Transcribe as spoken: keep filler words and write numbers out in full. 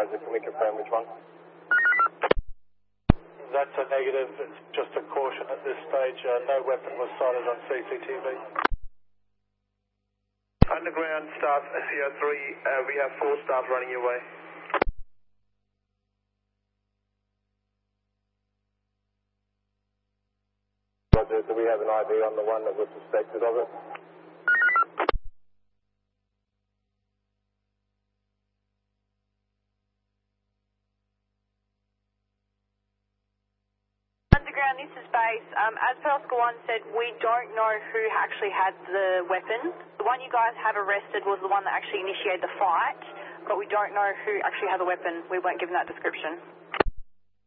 advisor. Can we confirm which one? That's a negative. It's just a caution at this stage. Uh, no weapon was sighted on C C T V. Underground staff C O three, uh, we have four staff running your way. Roger, do we have an I D on the one that was suspected of it? Underground, this is base. Um, as per Oscar one said, we don't know who actually had the weapon. The one you guys have arrested was the one that actually initiated the fight, but we don't know who actually had the weapon. We weren't given that description.